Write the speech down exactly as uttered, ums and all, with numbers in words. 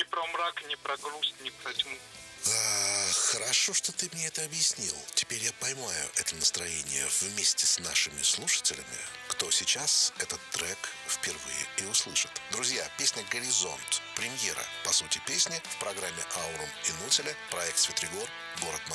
ни про мрак, ни про грусть, ни про тьму. А, хорошо, что ты мне это объяснил. Теперь я поймаю это настроение вместе с нашими слушателями, кто сейчас этот трек впервые и услышит. Друзья, песня «Горизонт». Премьера, по сути, песни в программе «Аурум и Нутеля». Проект «Светлогор», город Москва.